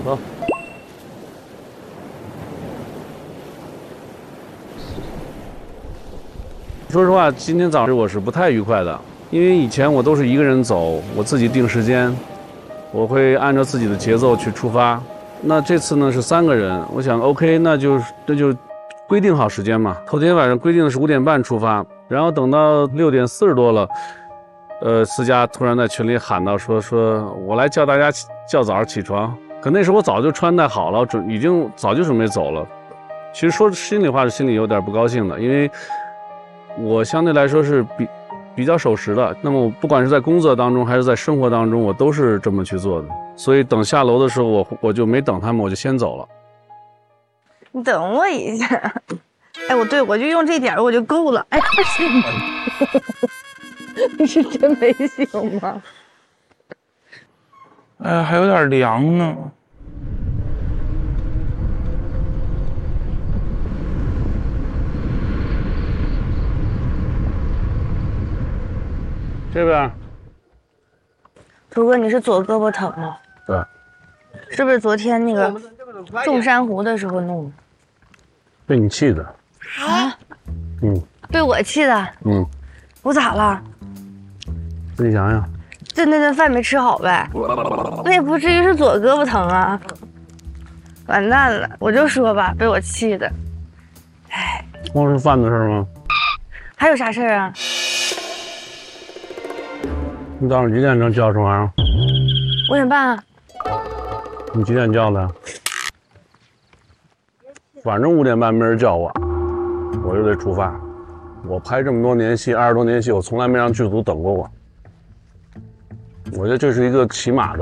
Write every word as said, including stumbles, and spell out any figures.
走。说实话，今天早上我是不太愉快的，因为以前我都是一个人走，我自己定时间，我会按照自己的节奏去出发。那这次呢是三个人，我想 OK， 那就那就规定好时间嘛。头天晚上规定的是五点半出发，然后等到六点四十多了，呃，思佳突然在群里喊到说说我来叫大家较早起床。可那时候我早就穿戴好了，准已经早就准备走了。其实说心里话是心里有点不高兴的，因为我相对来说是比比较守时的。那么我不管是在工作当中还是在生活当中，我都是这么去做的。所以等下楼的时候，我我就没等他们，我就先走了。 你等我一下。哎，我对我就用这点我就够了。哎，不是，你是真没醒吗？ 哎，还有点凉呢。 这边， 朱哥，你是左胳膊疼吗？ 对。 是不是昨天那个种珊瑚的时候弄的？ 被你气的。 啊？ 嗯。 被我气的？ 嗯。 我咋了？ 自己想想。 就那顿饭没吃好呗。那也不至于是左胳膊疼啊。完蛋了，我就说吧，被我气的。哎。 光是饭的事吗？ 还有啥事儿啊？ 你早上几点钟叫这玩意儿？ 五点半啊。 你几点叫的？反正五点半没人叫我，我就得出发。我拍这么多年戏，二十多年戏，我从来没让剧组等过我。我觉得这是一个起码的。